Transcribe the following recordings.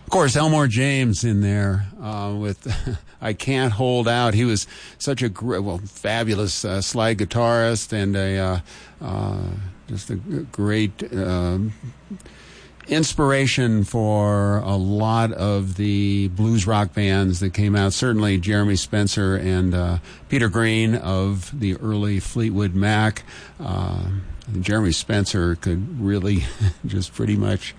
Of course, Elmore James in there with I Can't Hold Out. He was such a fabulous slide guitarist and just a great inspiration for a lot of the blues rock bands that came out. Certainly Jeremy Spencer and Peter Green of the early Fleetwood Mac. Jeremy Spencer could really just pretty much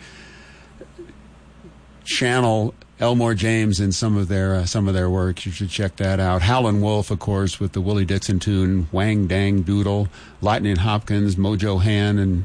channel Elmore James in some of their work. You should check that out. Howlin' Wolf, of course, with the Willie Dixon tune, Wang Dang Doodle, Lightning Hopkins, Mojo Han, and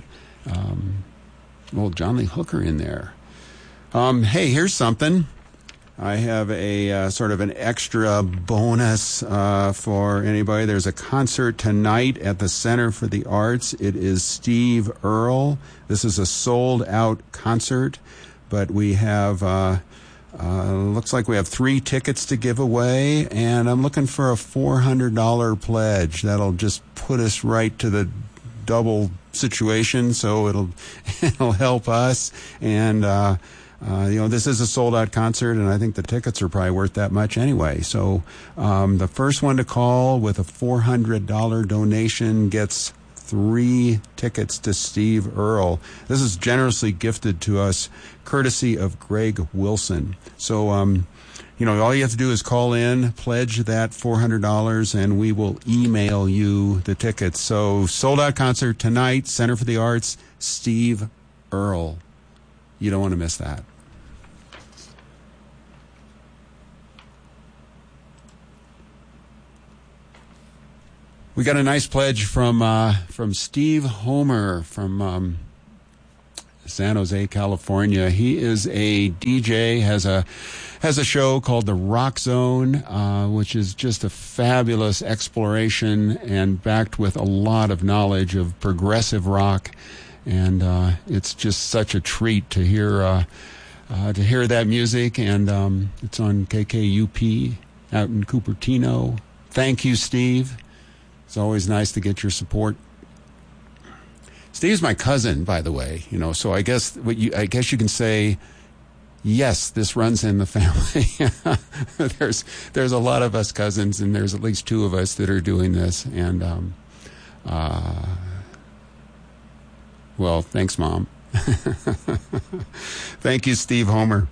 John Lee Hooker in there. Hey, here's something. I have a sort of an extra bonus for anybody. There's a concert tonight at the Center for the Arts. It is Steve Earle. This is a sold-out concert, but we have looks like we have 3 tickets to give away, and I'm looking for a $400 pledge. That'll just put us right to the double situation, so it'll help us. And this is a sold-out concert, and I think the tickets are probably worth that much anyway. So the first one to call with a $400 donation gets 3 tickets to Steve Earle. This is generously gifted to us courtesy of Greg Wilson. So, all you have to do is call in, pledge that $400, and we will email you the tickets. So, sold-out concert tonight, Center for the Arts, Steve Earle. You don't want to miss that. We got a nice pledge from Steve Homer from San Jose, California. He is a DJ, has a show called The Rock Zone, which is just a fabulous exploration and backed with a lot of knowledge of progressive rock. And it's just such a treat to hear that music. And it's on KKUP out in Cupertino. Thank you, Steve. It's always nice to get your support. Steve's my cousin, by the way, so I guess you can say, yes, this runs in the family. There's a lot of us cousins, and there's at least 2 of us that are doing this. And, well, thanks, Mom. Thank you, Steve Homer.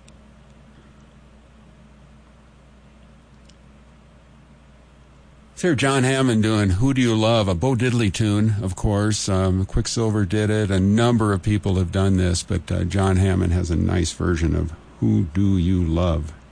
Here, John Hammond doing Who Do You Love, a Bo Diddley tune, of course. Quicksilver did it. A number of people have done this, but John Hammond has a nice version of Who Do You Love.